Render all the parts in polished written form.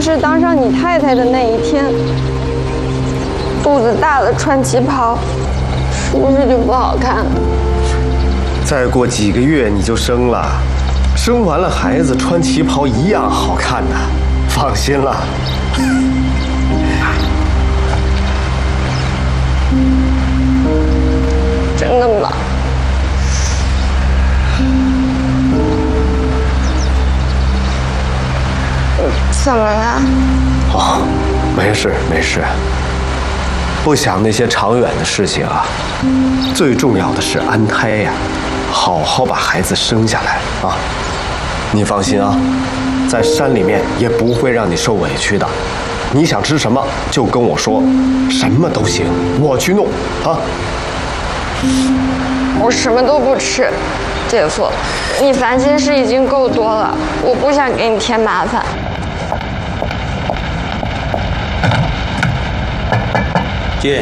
式当上你太太的那一天，肚子大了穿旗袍，是不是就不好看了？ 再过几个月你就生了，生完了孩子穿旗袍一样好看的，放心了。 真的吗？怎么了？ 哦，没事没事，不想那些长远的事情啊，最重要的是安胎呀，好好把孩子生下来啊。你放心啊，在山里面也不会让你受委屈的。你想吃什么就跟我说，什么都行，我去弄啊。 我什么都不吃，姐夫，你烦心事已经够多了，我不想给你添麻烦。 姐，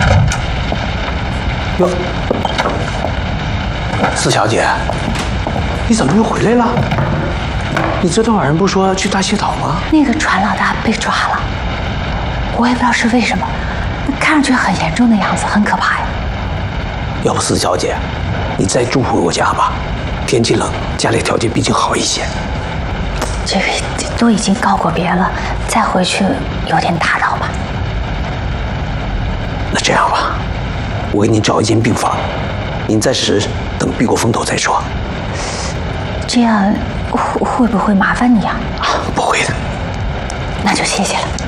哟，四小姐，你怎么又回来了？你昨天晚上不说去大洗岛吗？ 那个船老大被抓了，我也不知道是为什么，看上去很严重的样子，很可怕呀。 要不四小姐，你再住回我家吧，天气冷，家里条件毕竟好一些。 这个都已经告过别了，再回去有点打扰吧。 那这样吧，我给您找一间病房，您暂时等避过风头再说。 这样会不会麻烦你啊？ 不会的。 那就谢谢了。